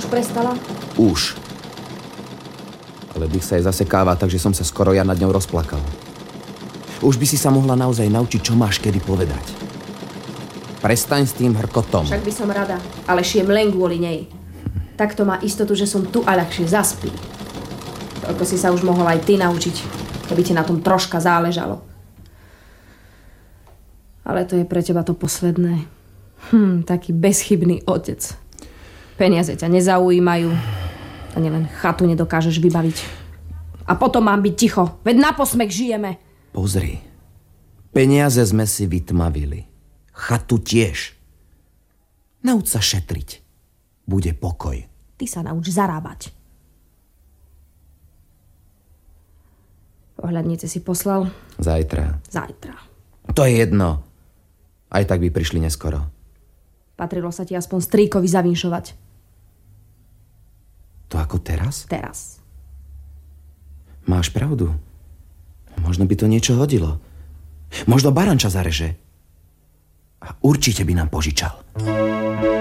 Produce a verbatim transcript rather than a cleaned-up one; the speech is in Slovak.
už prestala? Už. Ale dých sa jej zasekáva, takže som sa skoro ja nad ňou rozplakal. Už by si sa mohla naozaj naučiť, čo máš kedy povedať. Prestaň s tým hrkotom. Však by som rada, ale šiem len kvôli nej. Takto má istotu, že som tu a ľahšie zaspí. Toľko si sa už mohol aj ty naučiť, keby ti na tom troška záležalo. Ale to je pre teba to posledné. Hm, taký bezchybný otec. Peniaze ťa nezaujímajú. Ani len chatu nedokážeš vybaviť. A potom mám byť ticho. Veď na posmech žijeme. Pozri. Peniaze sme si vytmavili. Chatu tiež. Nauč sa šetriť. Bude pokoj. Ty sa nauč zarábať. Ohľadnice si poslal? Zajtra. Zajtra. To je jedno. Aj tak by prišli neskoro. Patrilo sa ti aspoň strýkovi zavinšovať. To ako teraz? Teraz. Máš pravdu. Možno by to niečo hodilo. Možno baranča zareže. A určite by nám požičal.